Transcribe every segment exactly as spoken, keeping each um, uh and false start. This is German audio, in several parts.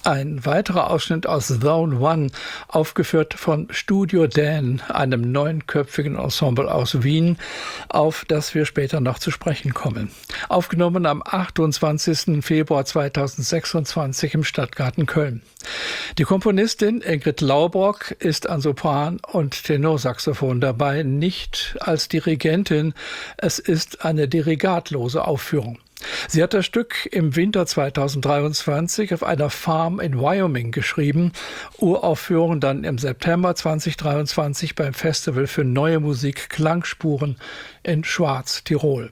Ein weiterer Ausschnitt aus Zone One, aufgeführt von Studio Dan, einem neunköpfigen Ensemble aus Wien, auf das wir später noch zu sprechen kommen. Aufgenommen am achtundzwanzigsten Februar zweitausendsechsundzwanzig im Stadtgarten Köln. Die Komponistin Ingrid Laubrock ist an Sopran und Tenorsaxophon dabei, nicht als Dirigentin. Es ist eine dirigatlose Aufführung. Sie hat das Stück im Winter zweitausenddreiundzwanzig auf einer Farm in Wyoming geschrieben, Uraufführung dann im September zweitausenddreiundzwanzig beim Festival für Neue Musik Klangspuren in Schwarz, Tirol.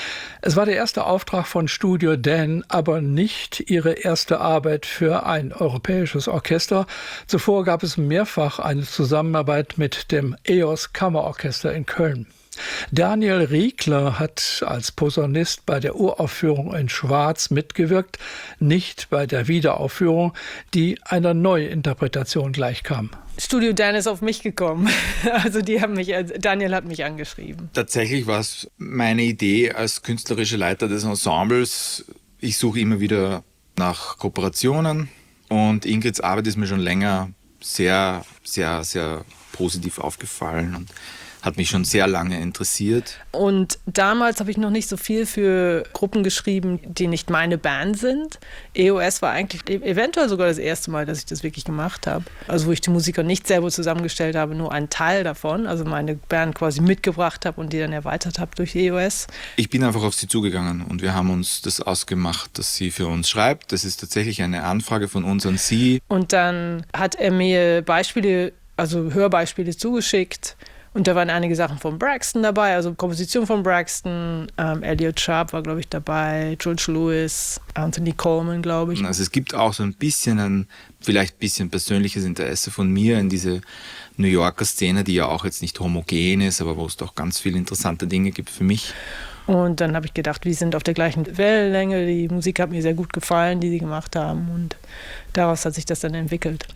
Es war der erste Auftrag von Studio Dan, aber nicht ihre erste Arbeit für ein europäisches Orchester. Zuvor gab es mehrfach eine Zusammenarbeit mit dem E O S Kammerorchester in Köln. Daniel Riegler hat als Posaunist bei der Uraufführung in Schwarz mitgewirkt, nicht bei der Wiederaufführung, die einer Neuinterpretation gleichkam. Studio Dan ist auf mich gekommen. Also die haben mich, Daniel hat mich angeschrieben. Tatsächlich war es meine Idee als künstlerischer Leiter des Ensembles. Ich suche immer wieder nach Kooperationen und Ingrids Arbeit ist mir schon länger sehr, sehr, sehr positiv aufgefallen und hat mich schon sehr lange interessiert. Und damals habe ich noch nicht so viel für Gruppen geschrieben, die nicht meine Band sind. E O S war eigentlich eventuell sogar das erste Mal, dass ich das wirklich gemacht habe. Also wo ich die Musiker nicht selber zusammengestellt habe, nur einen Teil davon. Also meine Band quasi mitgebracht habe und die dann erweitert habe durch E O S. Ich bin einfach auf sie zugegangen und wir haben uns das ausgemacht, dass sie für uns schreibt. Das ist tatsächlich eine Anfrage von uns an sie. Und dann hat er mir Beispiele, also Hörbeispiele zugeschickt. Und da waren einige Sachen von Braxton dabei, also Komposition von Braxton, ähm, Elliot Sharp war, glaube ich, dabei, George Lewis, Anthony Coleman, glaube ich. Also es gibt auch so ein bisschen ein, vielleicht ein bisschen persönliches Interesse von mir in diese New Yorker Szene, die ja auch jetzt nicht homogen ist, aber wo es doch ganz viele interessante Dinge gibt für mich. Und dann habe ich gedacht, wir sind auf der gleichen Wellenlänge, die Musik hat mir sehr gut gefallen, die sie gemacht haben und daraus hat sich das dann entwickelt.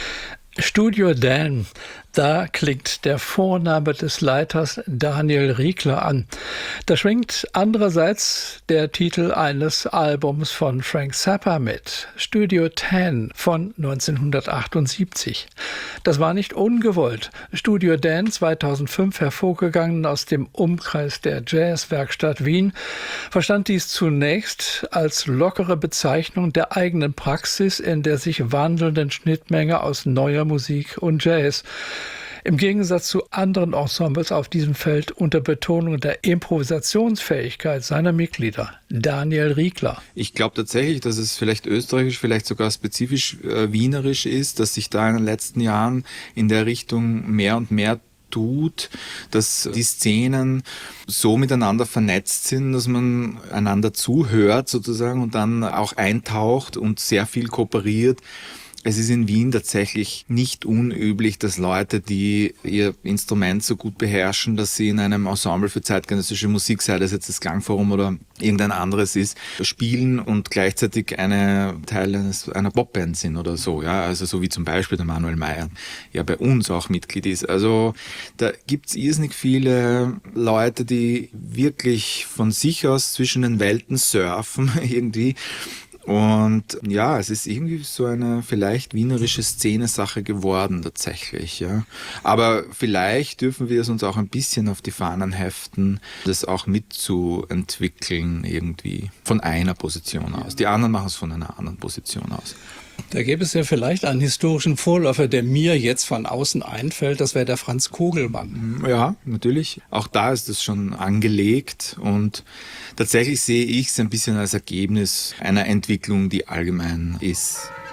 Studio Dan, da klingt der Vorname des Leiters Daniel Riegler an. Da schwingt andererseits der Titel eines Albums von Frank Zappa mit, Studio Dan von neunzehnhundertachtundsiebzig. Das war nicht ungewollt. Studio Dan, zweitausendfünf hervorgegangen aus dem Umkreis der Jazzwerkstatt Wien, verstand dies zunächst als lockere Bezeichnung der eigenen Praxis in der sich wandelnden Schnittmenge aus neuer Musik und Jazz. Im Gegensatz zu anderen Ensembles auf diesem Feld unter Betonung der Improvisationsfähigkeit seiner Mitglieder, Daniel Riegler. Ich glaube tatsächlich, dass es vielleicht österreichisch, vielleicht sogar spezifisch äh, wienerisch ist, dass sich da in den letzten Jahren in der Richtung mehr und mehr tut, dass die Szenen so miteinander vernetzt sind, dass man einander zuhört sozusagen und dann auch eintaucht und sehr viel kooperiert. Es ist in Wien tatsächlich nicht unüblich, dass Leute, die ihr Instrument so gut beherrschen, dass sie in einem Ensemble für zeitgenössische Musik, sei das jetzt das Klangforum oder irgendein anderes ist, spielen und gleichzeitig eine Teil eines, einer Popband sind oder so. Ja, also so wie zum Beispiel der Manuel Mayer ja bei uns auch Mitglied ist. Also da gibt's irrsinnig viele Leute, die wirklich von sich aus zwischen den Welten surfen irgendwie. Und ja, es ist irgendwie so eine vielleicht wienerische Szene-Sache geworden tatsächlich. Ja. Aber vielleicht dürfen wir es uns auch ein bisschen auf die Fahnen heften, das auch mitzuentwickeln irgendwie von einer Position aus. Die anderen machen es von einer anderen Position aus. Da gäbe es ja vielleicht einen historischen Vorläufer, der mir jetzt von außen einfällt, das wäre der Franz Kugelmann. Ja, natürlich. Auch da ist es schon angelegt und tatsächlich sehe ich es ein bisschen als Ergebnis einer Entwicklung, die allgemein ist.